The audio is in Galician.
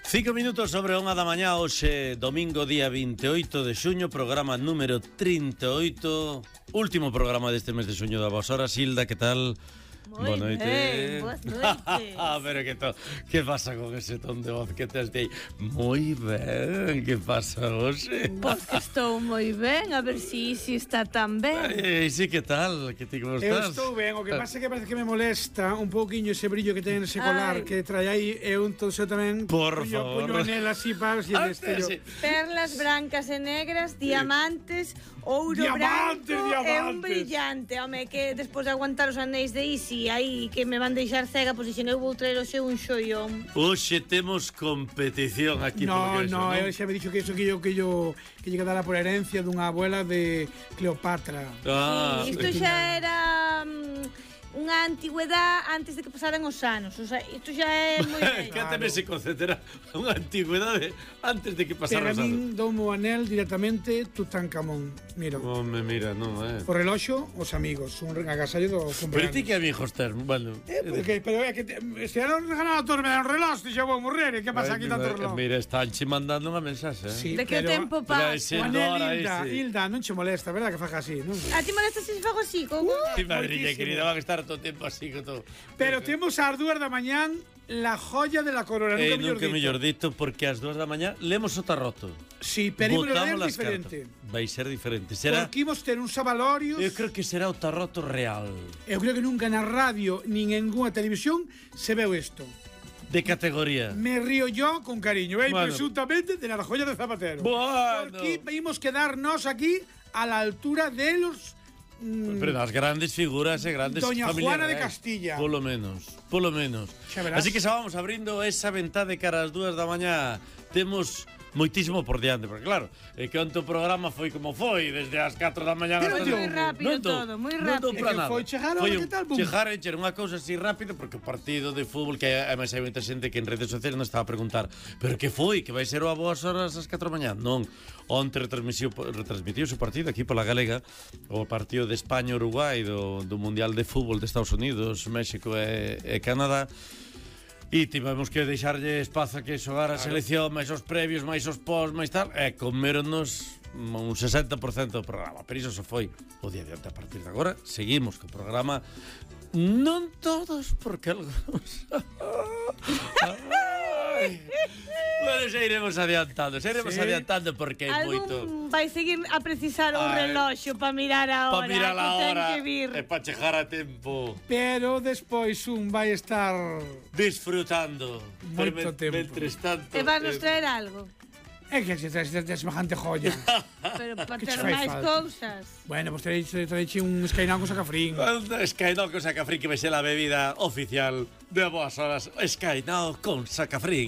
5 minutos sobre a 1 da mañá, hoxe domingo día 28 de xuño, programa número 38, último programa deste mes de xuño da vos horas. Hilda, que tal? Boa noite. Boas noites. Pero que pasa con ese ton de voz que tes de aí? Moi ben, que pasa hoxe? Pois que estou moi ben, a ver si está tan ben. Sí, que tal? Que ti como estás? Eu estou ben, o que pasa é que parece que me molesta un pouquiño ese brillo que ten ese colar que trae aí. Eu entón tamén Por favor. Poño anel así para si destello. Perlas brancas e negras, diamantes, ouro branco e un brillante. Home, que despois de aguantar os anéis de Isi aí que me van deixar cega, pois dixen, eu vou traer hoxe un xoión. Hoxe temos competición aquí. No, eu xa me dixo que iso que lle quedara por herencia dunha abuela de Cleopatra. Isto xa era unha antigüedade antes de que pasaran os anos. O sea, isto xa é moi ben. Que tamén se concentra unha antigüedade antes de que pasaran os Pero a anos. min doumo anel directamente Tutankamón. Mira. Home, mira, non, O reloxo, os amigos. Un agasallo do cumpleaños. Pero ti que amigos ter, bueno. Pero é que se non regalado a torre me dan un reloj, xa vou morrer. Que pasa aquí tanto reloj? Mira, están che mandando unha mensaxe, Sí, de que o tempo pasa. Hilda, non che molesta, verdad que faga así, non? A ti molesta se fago así, como? Sí, madriña querida, van a estar todo o tempo así con todo. Pero temos ás 2 da mañán la joya de la corona, nunca mellor dito, porque ás 2 da mañá lemos o tarroto. Sí, pero imos Botamos ler las diferente. Cartas. Vai ser diferente. Será. Porque imos ter uns avalorios. Eu creo que será o tarroto real. Eu creo que nunca na radio nin en ninguna televisión se veu isto. De categoría. Me río yo con cariño, Bueno. presuntamente de la joya de Zapatero. Bueno. Porque vimos quedarnos aquí a la altura de los Pero das grandes figuras e grandes Doña familias Juana de reais. Castilla. Polo menos. Xa verás. Así que xa vamos abrindo esa ventade cara ás 2 da mañá. Temos moitísimo por diante, porque claro, que onte o programa foi como foi, desde as 4 da mañá Pero hasta moi rápido todo, moi rápido. É que foi chegar a hora que tal, bum. Chegar e cher unha cousa así rápido, porque o partido de fútbol, que ademais hai moita xente que en redes sociais non estaba a preguntar, pero que foi, que vai ser a boas horas ás 4 da mañá? Non, onte retransmitiuse o partido aquí pola Galega, o partido de España-Uruguai do Mundial de Fútbol de Estados Unidos, México e Canadá. E tivemos que deixarlle espazo a que xogara a selección, máis os previos, máis os pós, máis tal, e comeronnos un 60% do programa. Pero iso se foi o día de onte. A partir de agora seguimos co programa. Non todos, porque algúns bueno, xa iremos adiantando porque hai moito. Algún vai seguir a precisar un reloxo para mirar a hora, para mirar a hora que ten que vir. e para chegar a tempo. Pero despois un vai estar Disfrutando moito tempo. Mentres tanto. E vas nos traer algo. É que se traes de semejante joya. Pero para Que ter che fai máis falta? cousas. Bueno, pues traeche un Skynow con sacafrín. Skynow con sacafrín, que vai ser a bebida oficial de boas horas. Skynow con sacafrín.